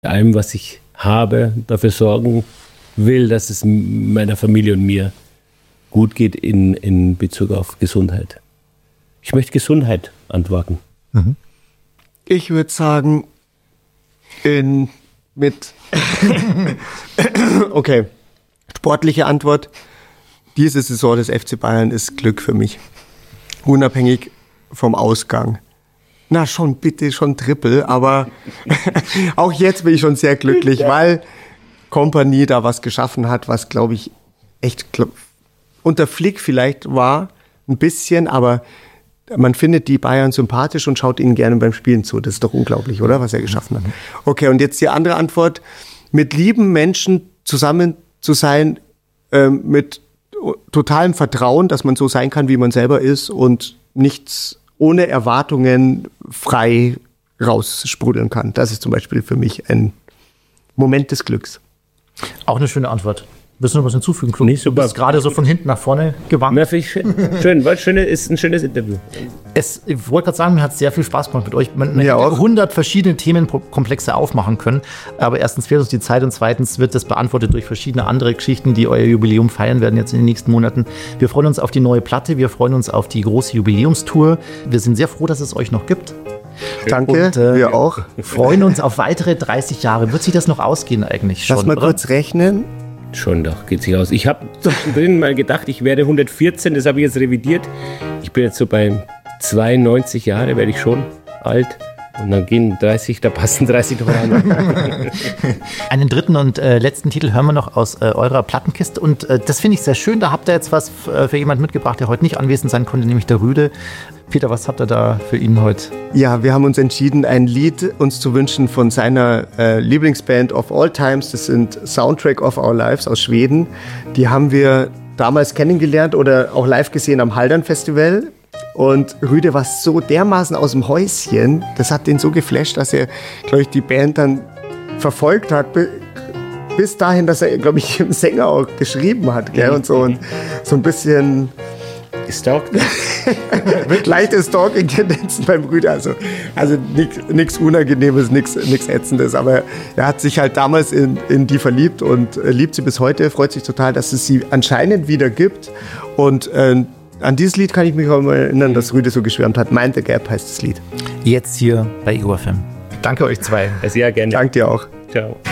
allem, was ich habe, dafür sorgen will, dass es meiner Familie und mir gut geht in Bezug auf Gesundheit. Ich möchte Gesundheit antworten. Mhm. Ich würde sagen, okay, sportliche Antwort. Diese Saison des FC Bayern ist Glück für mich. Unabhängig vom Ausgang. Na schon, bitte, schon Triple, aber auch jetzt bin ich schon sehr glücklich, weil Kompanie da was geschaffen hat, was, glaube ich, echt unter Flick vielleicht war, ein bisschen, aber man findet die Bayern sympathisch und schaut ihnen gerne beim Spielen zu. Das ist doch unglaublich, oder? Was er geschaffen hat. Okay, und jetzt die andere Antwort. Mit lieben Menschen zusammen zu sein, mit totalem Vertrauen, dass man so sein kann, wie man selber ist und nichts ohne Erwartungen frei raussprudeln kann. Das ist zum Beispiel für mich ein Moment des Glücks. Auch eine schöne Antwort. Willst du noch was hinzufügen, Claude? Nicht super. Du bist gerade so von hinten nach vorne gewankt. Ja, finde ich schön. Ist ein schönes Interview. Ich wollte gerade sagen, mir hat es sehr viel Spaß gemacht mit euch. Man Ja, hätte auch. 100 verschiedene Themenkomplexe aufmachen können. Aber erstens fehlt uns die Zeit und zweitens wird das beantwortet durch verschiedene andere Geschichten, die euer Jubiläum feiern werden jetzt in den nächsten Monaten. Wir freuen uns auf die neue Platte. Wir freuen uns auf die große Jubiläumstour. Wir sind sehr froh, dass es euch noch gibt. Danke, Und, wir auch. Freuen uns auf weitere 30 Jahre. Wird sich das noch ausgehen eigentlich schon? Lass mal oder? kurz rechnen. Schon doch, geht sich aus. Ich habe zwischendrin mal gedacht, ich werde 114, das habe ich jetzt revidiert. Ich bin jetzt so bei 92 Jahre, werde ich schon alt. Und dann gehen 30, da passen 30 noch rein. Einen dritten und letzten Titel hören wir noch aus eurer Plattenkiste. Und das finde ich sehr schön. Da habt ihr jetzt was für jemanden mitgebracht, der heute nicht anwesend sein konnte, nämlich der Rüde. Peter, was habt ihr da für ihn heute? Ja, wir haben uns entschieden, ein Lied uns zu wünschen von seiner Lieblingsband of all times. Das sind Soundtrack of Our Lives aus Schweden. Die haben wir damals kennengelernt oder auch live gesehen am Haldern Festival. Und Rüde war so dermaßen aus dem Häuschen, das hat ihn so geflasht, dass er, glaube ich, die Band dann verfolgt hat, bis dahin, dass er, glaube ich, dem Sänger auch geschrieben hat, gell? Und so ein bisschen Gestalkt. leichte Stalking-Tendenzen beim Rüde, also nichts Unangenehmes, nichts Ätzendes, aber er hat sich halt damals in die verliebt und liebt sie bis heute, freut sich total, dass es sie anscheinend wieder gibt und an dieses Lied kann ich mich auch mal erinnern, dass Rüde so geschwärmt hat. Mind the Gap heißt das Lied. Jetzt hier bei EgoFM. Danke euch zwei. Sehr gerne. Danke dir auch. Ciao.